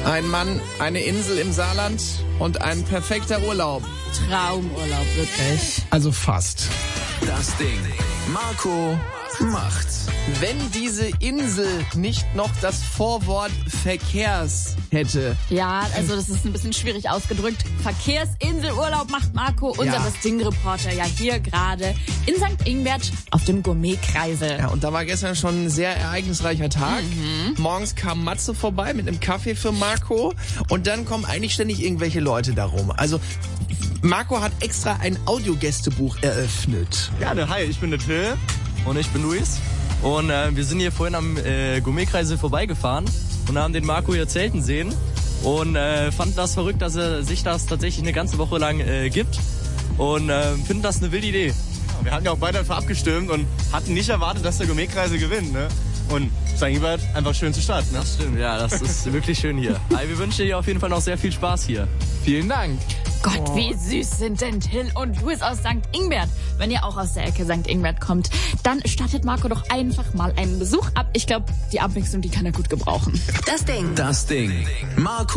Ein Mann, eine Insel im Saarland und ein perfekter Urlaub. Traumurlaub, wirklich. Also fast. Das Ding. Marco macht's. Wenn diese Insel nicht noch das Vorwort Verkehrs hätte. Ja, also das ist ein bisschen schwierig ausgedrückt. Verkehrsinselurlaub macht Marco, unser Ja. Das Ding-Reporter, ja hier gerade in St. Ingbert auf dem Gourmet-Kreisel. Ja, und da war gestern schon ein sehr ereignisreicher Tag. Morgens kam Matze vorbei mit einem Kaffee für Marco und dann kommen eigentlich ständig irgendwelche Leute darum. Also Marco hat extra ein Audiogästebuch eröffnet. Ja, hi, ich bin der Till. Und ich bin Luis. Und wir sind hier vorhin am Gourmet-Kreisel vorbeigefahren und haben den Marco hier zelten sehen. Und fanden das verrückt, dass er sich das tatsächlich eine ganze Woche lang gibt. Und finden das eine wilde Idee. Ja, wir hatten ja auch beide einfach abgestimmt und hatten nicht erwartet, dass der Gourmet-Kreisel gewinnt. Ne? Und St. Ingbert einfach schön zu starten. Ne? Das stimmt, ja, das ist wirklich schön hier. Also wir wünschen dir auf jeden Fall noch sehr viel Spaß hier. Vielen Dank. Gott, wie süß sind denn Till und Luis aus St. Ingbert. Wenn ihr auch aus der Ecke St. Ingbert kommt, dann stattet Marco doch einfach mal einen Besuch ab. Ich glaube, die Abwechslung, die kann er gut gebrauchen. Das Ding. Marco